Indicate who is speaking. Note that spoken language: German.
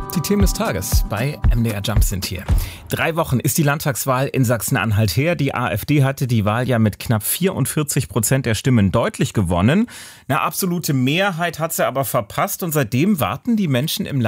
Speaker 1: Die Themen des Tages bei MDR Jump sind hier. 3 Wochen ist die Landtagswahl in Sachsen-Anhalt her. Die AfD hatte die Wahl ja mit knapp 44% der Stimmen deutlich gewonnen. Eine absolute Mehrheit hat sie aber verpasst und seitdem warten die Menschen im Land